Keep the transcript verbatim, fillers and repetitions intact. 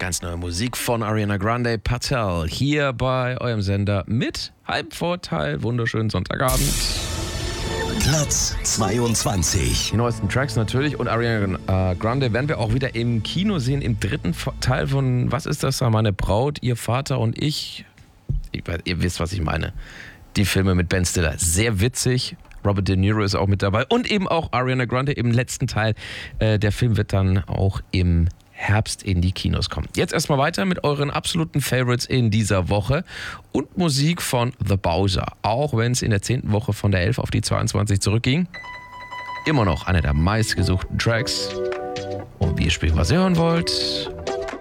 Ganz neue Musik von Ariana Grande Patel hier bei eurem Sender mit Halbvorteil. Wunderschönen Sonntagabend. Platz zweiundzwanzig. Die neuesten Tracks natürlich und Ariana Grande werden wir auch wieder im Kino sehen, im dritten Teil von, was ist das da, meine Braut, ihr Vater und ich. ich weiß, ihr wisst, was ich meine. Die Filme mit Ben Stiller, sehr witzig. Robert De Niro ist auch mit dabei und eben auch Ariana Grande im letzten Teil. Äh, der Film wird dann auch im Herbst in die Kinos kommen. Jetzt erstmal weiter mit euren absoluten Favorites in dieser Woche und Musik von The Bowser. Auch wenn es in der zehnten Woche von der elf auf die zweiundzwanzig zurückging. Immer noch einer der meistgesuchten Tracks. Und wir spielen, was ihr hören wollt.